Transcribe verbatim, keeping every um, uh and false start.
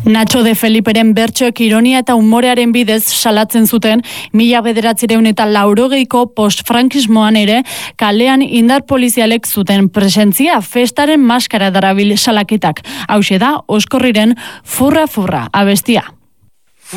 Nacho de Feliperen bertsoek ironia eta humorearen bidez salatzen zuten mila bederatziehun eta laurogeiko postfrankismoan ere kalean indar polizialek zuten presentzia festaren maskara darabil salaketak. Hauxe da Oskorriren Furra Furra abestia.